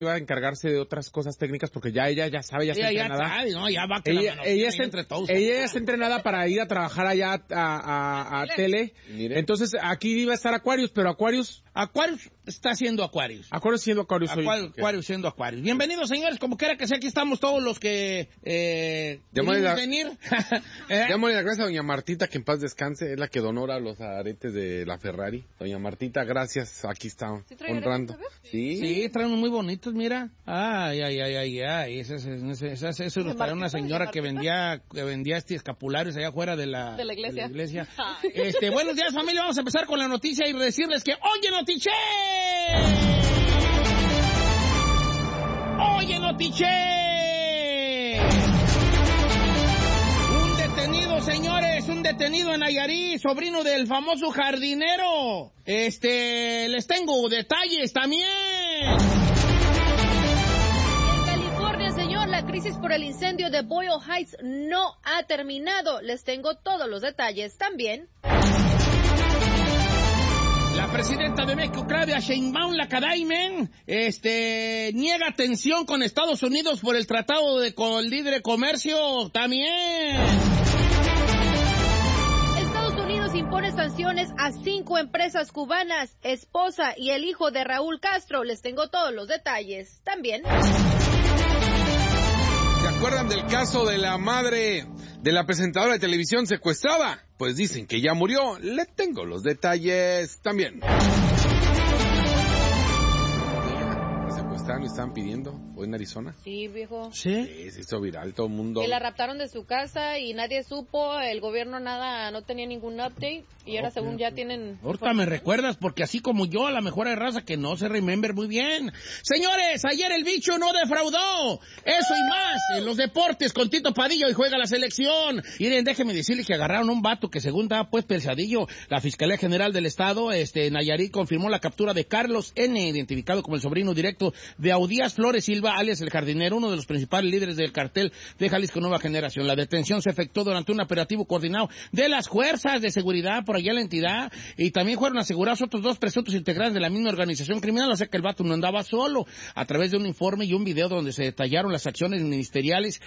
iba a encargarse de otras cosas técnicas porque ya ella ya sabe, ya está entrenada. Sabe, ¿no? Ya va que ella está entrenada para ir a trabajar allá a tele. Entonces aquí iba a estar Aquarius, pero Aquarius está haciendo Aquarius. Aquarius siendo Aquarius. Aquarius siendo Aquarius. Bienvenidos, señores, como quiera que sea, aquí estamos todos los que pudimos venir. Démosle las gracias a doña Martita, que en paz descanse, es la que donó los aretes de la Ferrari. Doña Martita, gracias, aquí está, ¿sí honrando. Sí, traen muy bonitos, mira. Ay. Esa es para una señora que vendía escapularios allá afuera de la iglesia. Buenos días, familia, vamos a empezar con la noticia y decirles que ¡Oye, Notiche! ¡Oye, Notiche! Señores, un detenido en Nayarit, sobrino del famoso jardinero. Les tengo detalles también. En California, señor, la crisis por el incendio de Boyle Heights no ha terminado. Les tengo todos los detalles también. La presidenta de México, Claudia Sheinbaum, la Cadaimen, niega tensión con Estados Unidos por el tratado de libre comercio también. Impone sanciones a 5 empresas cubanas, esposa y el hijo de Raúl Castro. Les tengo todos los detalles también. ¿Se acuerdan del caso de la madre de la presentadora de televisión secuestrada? Pues dicen que ya murió. Le tengo los detalles también. ¿Y estaban pidiendo hoy en Arizona? Sí, viejo. ¿Sí? Se hizo viral, todo el mundo. Que la raptaron de su casa y nadie supo, el gobierno no tenía ningún update y ahora según ya tienen... Ahorita me recuerdas porque así como yo, a la mejor hay raza que no se remember muy bien. Señores, ayer el bicho no defraudó. Eso y más en los deportes con Tito Padillo y juega la selección. Miren, déjenme decirles que agarraron un vato que según daba pues pesadillo. La Fiscalía General del Estado, Nayarit, confirmó la captura de Carlos N., identificado como el sobrino directo de Audías Flores Silva, alias el jardinero, uno de los principales líderes del cartel de Jalisco Nueva Generación. La detención se efectuó durante un operativo coordinado de las fuerzas de seguridad por allá en la entidad y también fueron asegurados otros 2 presuntos integrantes de la misma organización criminal, o sea que el vato no andaba solo. A través de un informe y un video donde se detallaron las acciones ministeriales,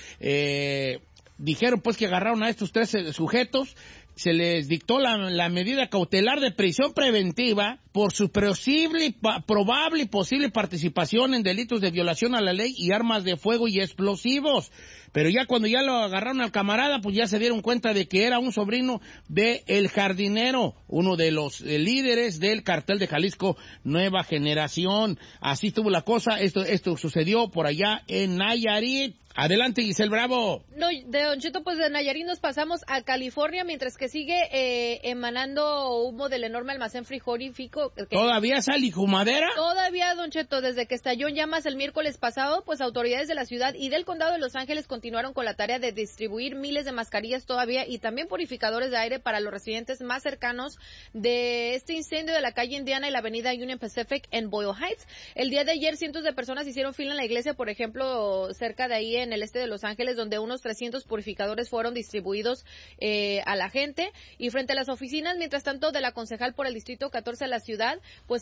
dijeron pues que agarraron a estos 3 sujetos. Se les dictó la medida cautelar de prisión preventiva por su probable y posible participación en delitos de violación a la ley y armas de fuego y explosivos. Pero ya cuando ya lo agarraron al camarada, pues ya se dieron cuenta de que era un sobrino de El Jardinero, uno de los líderes del cartel de Jalisco Nueva Generación. Así estuvo la cosa. Esto sucedió por allá en Nayarit. Adelante, Giselle Bravo. No, de Don Cheto, pues de Nayarit nos pasamos a California, mientras que sigue emanando humo del enorme almacén frigorífico. ¿Todavía sale humadera? Todavía, Don Cheto, desde que estalló en llamas el miércoles pasado, pues autoridades de la ciudad y del condado de Los Ángeles continuaron con la tarea de distribuir miles de mascarillas todavía y también purificadores de aire para los residentes más cercanos de este incendio de la calle Indiana y la avenida Union Pacific en Boyle Heights. El día de ayer cientos de personas hicieron fila en la iglesia, por ejemplo, cerca de ahí en el este de Los Ángeles, donde unos 300 purificadores fueron distribuidos a la gente, y frente a las oficinas, mientras tanto, de la concejal por el distrito 14 de la ciudad, pues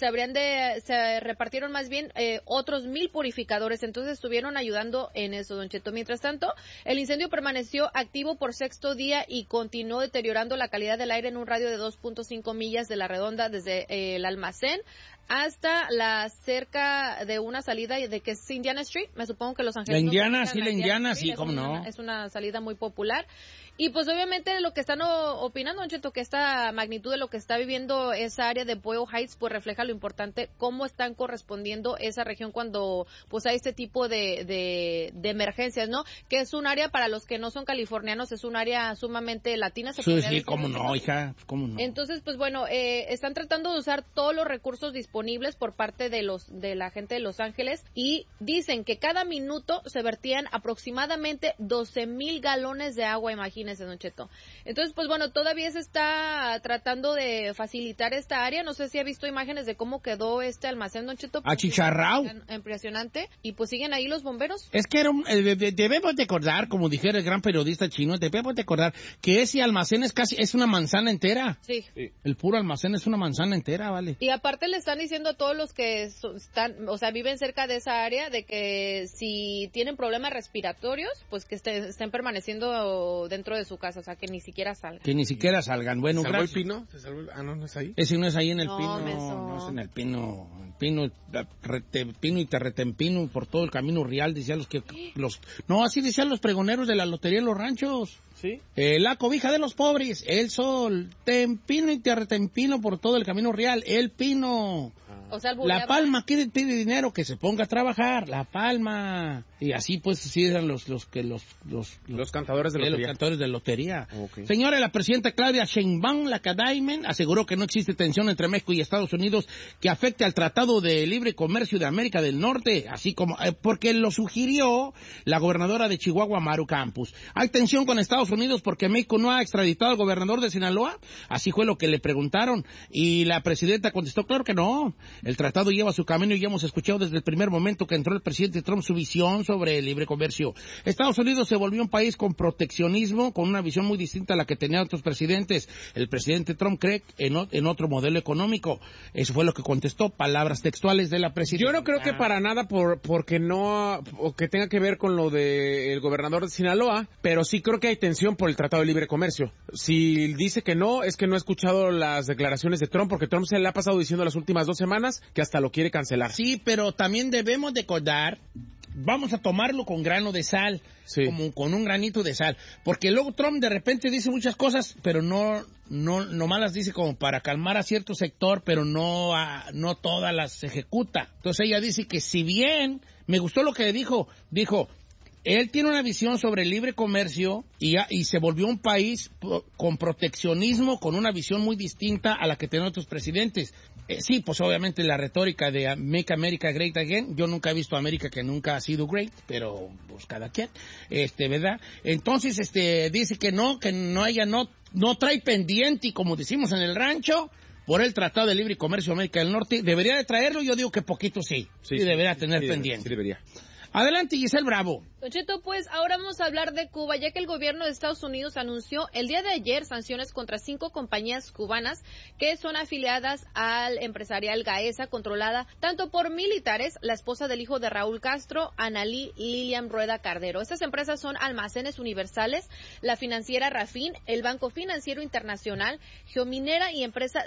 se repartieron más bien otros 1,000 purificadores, entonces estuvieron ayudando en eso, Don Cheto. Mientras tanto, el incendio permaneció activo por 6º día y continuó deteriorando la calidad del aire en un radio de 2.5 millas de la redonda desde el almacén hasta la cerca de una salida de que es Indiana Street, me supongo que Los Ángeles. La Indiana, sí, cómo no. Es una salida muy popular. Y pues obviamente lo que están opinando, Don Cheto, que esta magnitud de lo que está viviendo esa área de Boyle Heights, pues refleja lo importante, cómo están correspondiendo esa región cuando pues hay este tipo de emergencias, ¿no? Que es un área, para los que no son californianos, es un área sumamente latina. Sí, cómo no, hija, cómo no. Entonces, pues bueno, están tratando de usar todos los recursos disponibles por parte de la gente de Los Ángeles y dicen que cada minuto se vertían aproximadamente 12,000 galones de agua, imagínense, Don Cheto. Entonces, pues bueno, todavía se está tratando de facilitar esta área. No sé si ha visto imágenes de cómo quedó este almacén, Don Cheto. Achicharrao. Impresionante. Y pues siguen ahí los bomberos. Es que debemos de acordar, como dijera el gran periodista chino, debemos de acordar que ese almacén es una manzana entera. Sí. El puro almacén es una manzana entera, vale. Y aparte le están diciendo a todos los que viven cerca de esa área de que si tienen problemas respiratorios, pues que estén permaneciendo dentro de su casa, o sea, que ni siquiera salgan. Que ni siquiera salgan. Bueno, ¿Se salvó el gracias. Pino? ¿Se salvó no es ahí? Ese no es ahí en el No, Pino, no es en el Pino. Pino y Terretempino por todo el camino real, decían así decían los pregoneros de la lotería de los ranchos. Sí. La cobija de los pobres, el sol, Tempino y Terretempino por todo el camino real, el Pino. O sea, La Palma pide dinero, que se ponga a trabajar, La Palma. Y así pues sí eran los cantadores de lotería. Los cantadores de lotería. Okay. Señora, la presidenta Claudia Sheinbaum Lacadaimen aseguró que no existe tensión entre México y Estados Unidos que afecte al Tratado de Libre Comercio de América del Norte, así como porque lo sugirió la gobernadora de Chihuahua, Maru Campos. ¿Hay tensión con Estados Unidos porque México no ha extraditado al gobernador de Sinaloa? Así fue lo que le preguntaron. Y la presidenta contestó, claro que no. El tratado lleva su camino y ya hemos escuchado desde el primer momento que entró el presidente Trump su visión sobre el libre comercio. Estados Unidos se volvió un país con proteccionismo, con una visión muy distinta a la que tenían otros presidentes. El presidente Trump cree en otro modelo económico. Eso fue lo que contestó, palabras textuales de la presidenta. Yo no creo que para nada porque no, o que tenga que ver con lo del gobernador de Sinaloa, pero sí creo que hay tensión por el Tratado de Libre Comercio. Si dice que no, es que no ha escuchado las declaraciones de Trump, porque Trump se le ha pasado diciendo las últimas 2 semanas que hasta lo quiere cancelar. Sí, pero también debemos recordar, vamos a tomarlo con grano de sal, sí, como con un granito de sal, porque luego Trump de repente dice muchas cosas, pero nomás las dice como para calmar a cierto sector, pero no todas las ejecuta. Entonces ella dice que si bien, me gustó lo que dijo, él tiene una visión sobre el libre comercio y se volvió un país con proteccionismo, con una visión muy distinta a la que tenían otros presidentes. Sí, pues obviamente la retórica de Make America Great Again, yo nunca he visto a América que nunca ha sido great, pero pues cada quien, ¿verdad? Entonces, dice que no trae pendiente, y como decimos en el rancho, por el Tratado de Libre Comercio de América del Norte, debería de traerlo, yo digo que poquito sí debería tener pendiente. Sí debería. Adelante, Giselle Bravo. Don Cheto, pues ahora vamos a hablar de Cuba, ya que el gobierno de Estados Unidos anunció el día de ayer sanciones contra 5 compañías cubanas que son afiliadas al empresarial Gaesa, controlada tanto por militares, la esposa del hijo de Raúl Castro, Analí Lilian Rueda Cardero. Estas empresas son Almacenes Universales, la financiera Rafin, el Banco Financiero Internacional, Geominera y empresa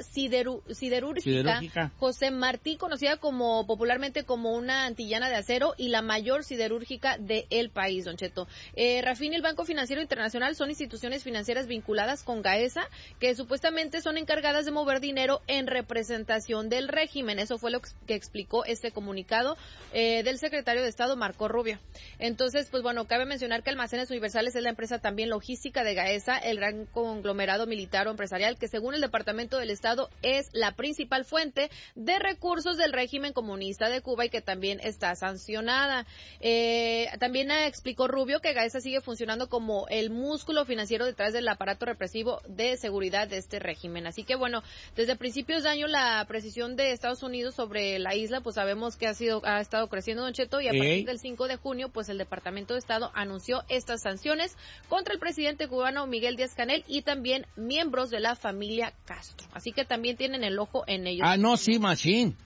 siderúrgica José Martí, conocida popularmente como una antillana de acero y la mayor siderúrgica del país, don Cheto. Rafin y el Banco Financiero Internacional son instituciones financieras vinculadas con Gaesa, que supuestamente son encargadas de mover dinero en representación del régimen. Eso fue lo que explicó este comunicado del secretario de Estado, Marco Rubio. Entonces, pues bueno, cabe mencionar que Almacenes Universales es la empresa también logística de Gaesa, el gran conglomerado militar o empresarial que según el Departamento del Estado es la principal fuente de recursos del régimen comunista de Cuba y que también está sancionada. También explicó Rubio que Gaesa sigue funcionando como el músculo financiero detrás del aparato represivo de seguridad de este régimen. Así que bueno, desde principios de año la precisión de Estados Unidos sobre la isla, pues sabemos que ha estado creciendo, don Cheto, y a partir del 5 de junio, pues el Departamento de Estado anunció estas sanciones contra el presidente cubano Miguel Díaz-Canel y también miembros de la familia Castro. Así que también tienen el ojo en ellos. No, sí, machín.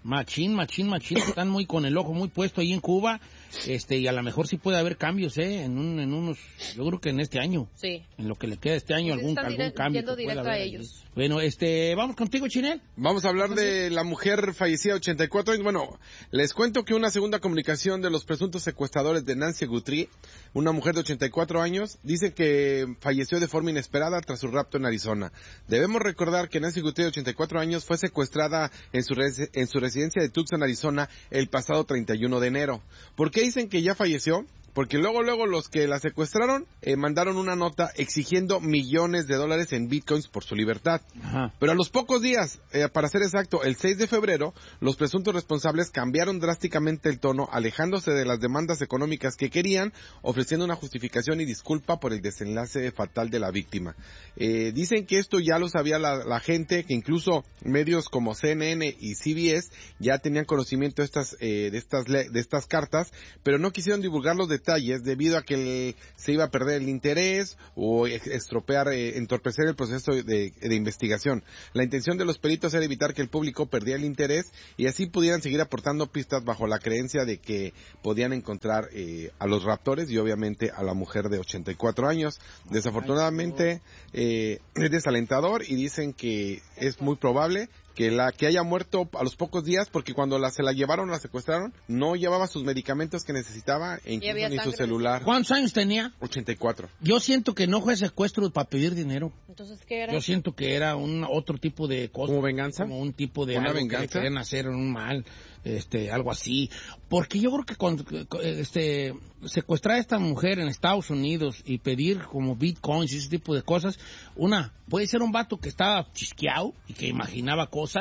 Están muy con el ojo muy puesto ahí en Cuba. Y a lo mejor sí puede haber cambios, en unos, yo creo que en este año. Sí. En lo que le queda este año, algún cambio. Yendo directo a ellos. Bueno, vamos contigo, Chinel. Vamos a hablar de la mujer fallecida, 84 años. Bueno, les cuento que una segunda comunicación de los presuntos secuestradores de Nancy Guthrie, una mujer de 84 años, dice que falleció de forma inesperada tras su rapto en Arizona. Debemos recordar que Nancy Guthrie, de 84 años, fue secuestrada en su residencia de Tucson, Arizona, el pasado 31 de enero. ¿Por qué dicen que ya falleció? Porque luego los que la secuestraron mandaron una nota exigiendo millones de dólares en bitcoins por su libertad. Ajá. Pero a los pocos días, para ser exacto, el 6 de febrero, los presuntos responsables cambiaron drásticamente el tono, alejándose de las demandas económicas que querían, ofreciendo una justificación y disculpa por el desenlace fatal de la víctima. Dicen que esto ya lo sabía la gente, que incluso medios como CNN y CBS ya tenían conocimiento de estas cartas, pero no quisieron divulgar los detalles detalles debido a que se iba a perder el interés o entorpecer el proceso de investigación. La intención de los peritos era evitar que el público perdiera el interés y así pudieran seguir aportando pistas bajo la creencia de que podían encontrar a los raptores y obviamente a la mujer de 84 años. Desafortunadamente es desalentador y dicen que es muy probable que haya muerto a los pocos días, porque cuando se la llevaron, la secuestraron, no llevaba sus medicamentos que necesitaba e incluso ni su celular. ¿Cuántos años tenía? 84. Yo siento que no fue secuestro para pedir dinero. Entonces, ¿qué era? Yo siento que era otro tipo de cosa. ¿Como venganza? Como un tipo de ¿Una algo venganza? que le querían hacer un mal, algo así. Porque yo creo que secuestrar a esta mujer en Estados Unidos y pedir como bitcoins y ese tipo de cosas, puede ser un vato que estaba chisqueado y que imaginaba cosas,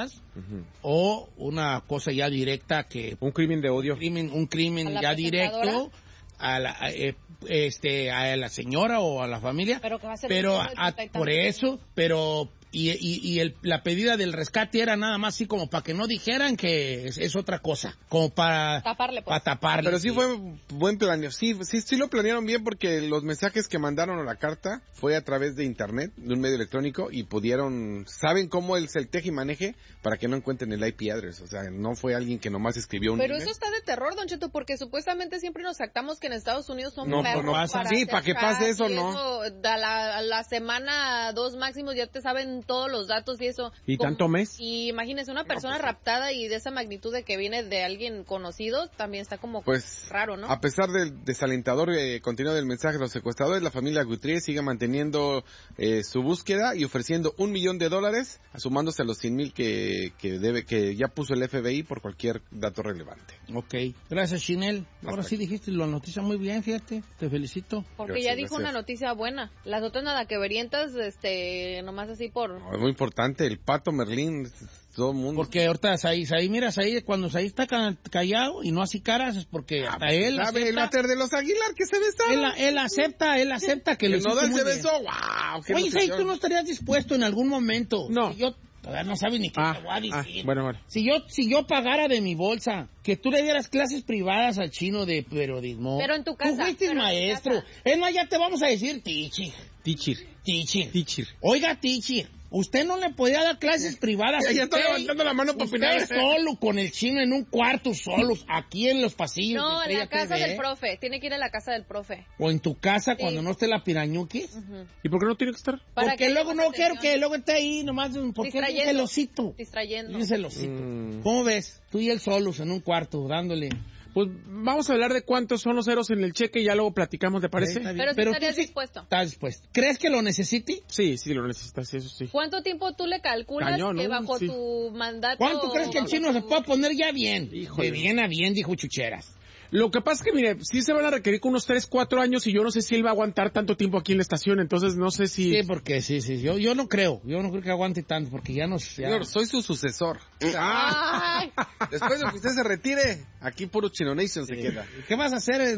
o una cosa ya directa que... Un crimen de odio. Un crimen ya directo a la señora o a la familia. Pero que va a ser por eso, pero... la pedida del rescate era nada más así como para que no dijeran que es otra cosa, como para taparle, pues. Para taparle. Pero sí fue buen planeo, sí lo planearon bien, porque los mensajes que mandaron a la carta fue a través de internet, de un medio electrónico, y saben cómo es el teje y maneje para que no encuentren el IP address. O sea, no fue alguien que nomás escribió un Pero email. eso está de terror, Don Cheto, porque supuestamente siempre nos sactamos que en Estados Unidos son perros no pasa. Sí, para que pase eso, no. A la semana 2 máximos ya te saben todos los datos y eso. ¿Y tanto mes? Y imagínese una persona raptada y de esa magnitud de que viene de alguien conocido, también está como raro, ¿no? A pesar del desalentador contenido del mensaje de los secuestradores, la familia Guthrie sigue manteniendo su búsqueda y ofreciendo $1 millón, sumándose a los 100,000 que ya puso el FBI por cualquier dato relevante. Ok. Gracias, Chinel. Ahora sí dijiste la noticia muy bien, fíjate. Te felicito. Porque Gracias, ya dijo gracias. una noticia buena. Las otras nada que verientas, nomás así por... No, es muy importante, el Pato Merlín, todo el mundo. Porque ahorita mira, cuando Saí está callado y no así caras, es porque hasta él ¿sabe el váter de los Aguilar que se besaron? Él acepta que El lo Nodal hiciste se muy besó, bien. wow. qué Oye, Saí, ilusión. ¿tú no estarías dispuesto en algún momento? No. Si yo todavía no sabe ni qué te voy a decir. Bueno. Si yo pagara de mi bolsa, que tú le dieras clases privadas al chino de periodismo. Pero en tu casa. Tú fuiste maestro. Es más, ya te vamos a decir teacher. Oiga, teacher. Usted no le podía dar clases privadas. Ya está levantando la mano para opinar. Usted solo, con el chino en un cuarto, solos, aquí en los pasillos. No, de en la Estrella casa TV. del profe. Tiene que ir a la casa del profe. O en tu casa cuando no esté la pirañuquis. ¿Y por qué no tiene que estar? Para Porque que luego ponga no quiero atención. que luego esté ahí nomás. Porque es celosito. Distrayendo. Es celosito. ¿Cómo ves? Tú y él solos en un cuarto, dándole. Pues vamos a hablar de cuántos son los ceros en el cheque y ya luego platicamos, ¿te parece? Está bien. Pero sí tú estarías dispuesto. Estás dispuesto. ¿Crees que lo necesite? Sí, lo necesitas, eso sí. ¿Cuánto tiempo tú le calculas Cañón, que ¿no? bajo Sí. tu mandato... ¿Cuánto crees que el bajo chino se tu- pueda poner ya bien? Híjole. De bien a bien, dijo Chucheras. Lo que pasa es que, mire, sí se van a requerir con unos 3, 4 años y yo no sé si él va a aguantar tanto tiempo aquí en la estación, entonces no sé si... Sí, porque sí. Yo no creo que aguante tanto, porque ya no... Señor, soy su sucesor. Ay, Después de que usted se retire, aquí puro Chino Nation se queda. ¿Qué vas a hacer?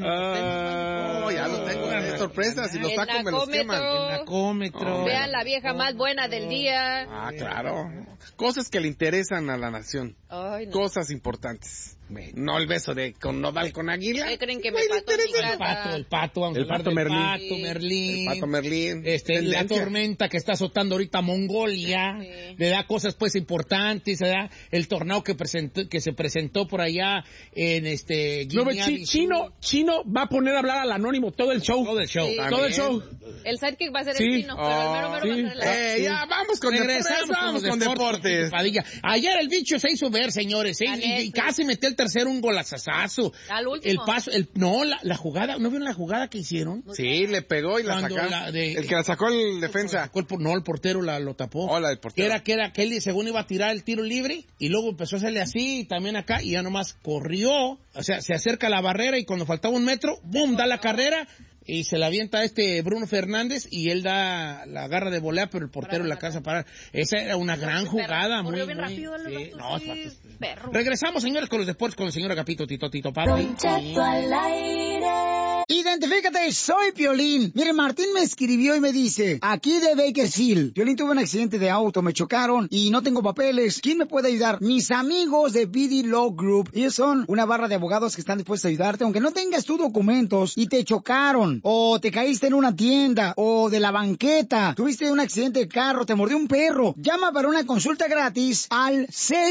No, ya lo tengo de sorpresa. Si los El saco, me los queman. nacómetro. El nacómetro. vean la vieja más buena del día. Ah, claro. Cosas que le interesan a la nación. Ay, no. Cosas importantes. No el beso con Nodal con Águila. ¿Qué creen que me Ay, le pató mi interesa. gata? El pato, vamos El a hablar pato del Merlín. Pato Merlín. El Pato Merlín. La Tendencia. tormenta que está azotando ahorita Mongolia, Sí. le da cosas pues importantes, ¿verdad? El tornado que se presentó por allá en No, Guinea Chino va a poner a hablar al anónimo todo el show. Todo el show. Sí. Todo el show. El sidekick va a ser Sí. el chino, pero el mero va a ser el... Ya, vamos con Regresamos deportes. Vamos con deportes. Padilla. Ayer el bicho se hizo ver, señores, La y neta. casi metió el tercero un golazazazo. Al último. La jugada, ¿no vieron la jugada que hicieron? Sí, le pegó y la Cuando sacó. El que la sacó el defensa. El portero lo tapó. Oh, la del portero. Que él según iba a tirar el tiro libre y luego empezó a hacerle así y también acá y ya nomás corrió, o sea, se acerca a la barrera y cuando faltaba un metro, ¡bum!, da la carrera y se la avienta a Bruno Fernández y él la agarra de volea, pero el portero la casa para. Esa era una gran jugada. Corrió muy bien rápido el sí, vato, no, sí, es vato. perro. Regresamos, señores, con los deportes con el señor Agapito Tito Papi. Don Cheto al aire. Y de identifícate, soy Piolín. Mire, Martín me escribió y me dice, aquí de Bakersfield, Piolín, tuve un accidente de auto, me chocaron y no tengo papeles. ¿Quién me puede ayudar? Mis amigos de BD Law Group. Ellos son una barra de abogados que están dispuestos a ayudarte, aunque no tengas tus documentos y te chocaron, o te caíste en una tienda, o de la banqueta, tuviste un accidente de carro, te mordió un perro. Llama para una consulta gratis al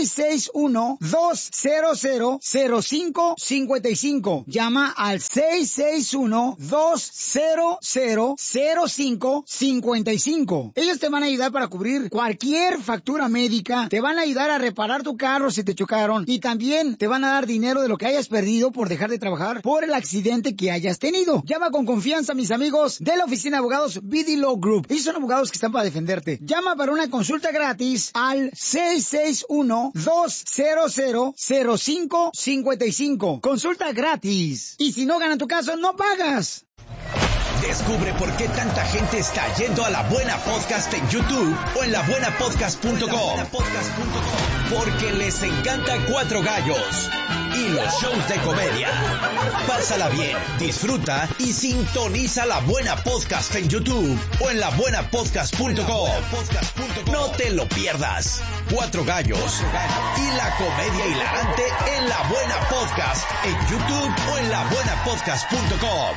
661-200-0555. Llama al 661-200-0555. Ellos te van a ayudar para cubrir cualquier factura médica, te van a ayudar a reparar tu carro si te chocaron y también te van a dar dinero de lo que hayas perdido por dejar de trabajar por el accidente que hayas tenido. Llama con confianza, mis amigos de la oficina de abogados BD Law Group. Ellos son abogados que están para defenderte. Llama para una consulta gratis al 661-200-0555. Consulta gratis. Y si no ganan tu caso, no pagas. Descubre por qué tanta gente está yendo a La Buena Podcast en YouTube o en labuenapodcast.com. Porque les encanta Cuatro Gallos y los shows de comedia. Pásala bien, disfruta y sintoniza La Buena Podcast en YouTube o en labuenapodcast.com. No te lo pierdas. Cuatro Gallos y la comedia hilarante en La Buena Podcast en YouTube o en labuenapodcast.com.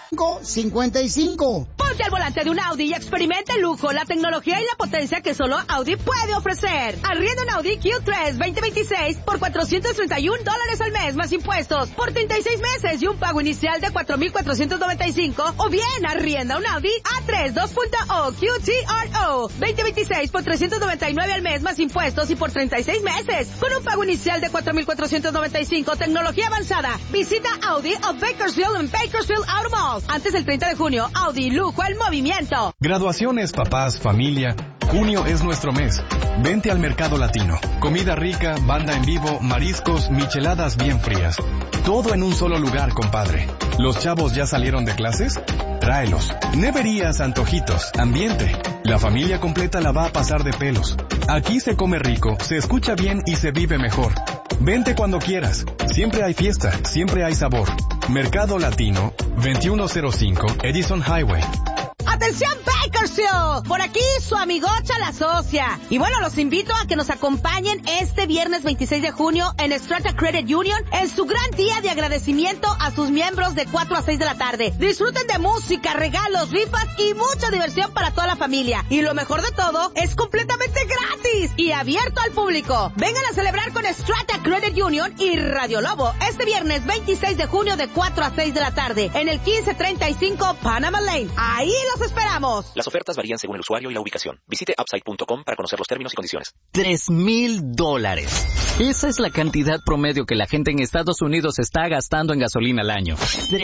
55. Ponte al volante de un Audi y experimenta el lujo, la tecnología y la potencia que solo Audi puede ofrecer. Arrienda un Audi Q3 2026 por $431 al mes más impuestos por 36 meses y un pago inicial de $4,495. O bien arrienda un Audi A3 2.0 QTRO 2026 por $399 al mes más impuestos y por 36 meses con un pago inicial de $4,495. Tecnología avanzada. Visita Audi of Bakersfield en Bakersfield Auto Mall. Antes del 30 de junio, Audi, lujo al movimiento. Graduaciones, papás, familia. Junio es nuestro mes. Vente al Mercado Latino. Comida rica, banda en vivo, mariscos, micheladas bien frías. Todo en un solo lugar, compadre. ¿Los chavos ya salieron de clases? Tráelos. Neverías, antojitos, ambiente. La familia completa la va a pasar de pelos. Aquí se come rico, se escucha bien y se vive mejor. Vente cuando quieras. Siempre hay fiesta, siempre hay sabor. Mercado Latino, 2105 Edison Highway. ¡Atención, Bakersfield! Por aquí su amigocha la socia. Y bueno, los invito a que nos acompañen este viernes 26 de junio en Strata Credit Union en su gran día de agradecimiento a sus miembros de 4 a 6 de la tarde. Disfruten de música, regalos, rifas y mucha diversión para toda la familia. Y lo mejor de todo, es completamente gratis y abierto al público. Vengan a celebrar con Strata Credit Union y Radio Lobo este viernes 26 de junio de 4 a 6 de la tarde en el 1535 Panama Lane. Ahí los esperamos. Las ofertas varían según el usuario y la ubicación. Visite Upside.com para conocer los términos y condiciones. $3,000. Esa es la cantidad promedio que la gente en Estados Unidos está gastando en gasolina al año.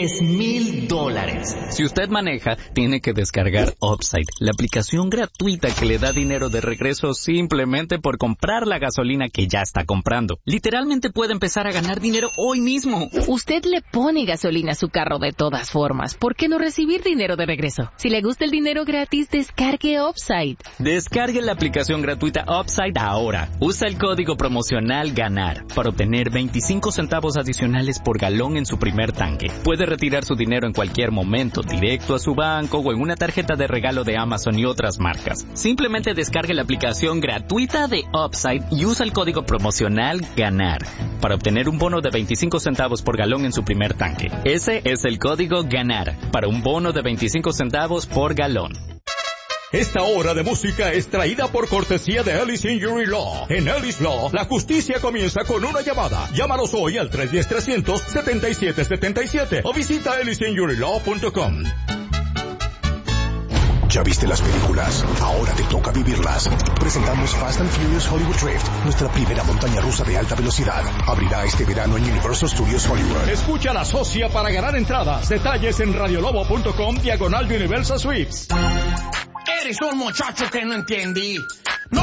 $3,000. Si usted maneja, tiene que descargar Upside, la aplicación gratuita que le da dinero de regreso simplemente por comprar la gasolina que ya está comprando. Literalmente puede empezar a ganar dinero hoy mismo. Usted le pone gasolina a su carro de todas formas. ¿Por qué no recibir dinero de regreso? Si le gusta el dinero gratis, descargue Upside. Descargue la aplicación gratuita Upside ahora. Usa el código promocional GANAR para obtener 25 centavos adicionales por galón en su primer tanque. Puede retirar su dinero en cualquier momento, directo a su banco o en una tarjeta de regalo de Amazon y otras marcas. Simplemente descargue la aplicación gratuita de Upside y usa el código promocional GANAR para obtener un bono de 25 centavos por galón en su primer tanque. Ese es el código GANAR para un bono de 25 centavos por galón. Esta hora de música es traída por cortesía de Ellis Injury Law. En Ellis Law, la justicia comienza con una llamada. Llámalos hoy al 310-300-7777 o visita ellisinjurylaw.com. ¿Ya viste las películas? Ahora te toca vivirlas. Presentamos Fast and Furious Hollywood Drift, nuestra primera montaña rusa de alta velocidad. Abrirá este verano en Universal Studios Hollywood. Escucha a la socia para ganar entradas. Detalles en radiolobo.com/Universal Sweeps. Eres un muchacho que no entendí.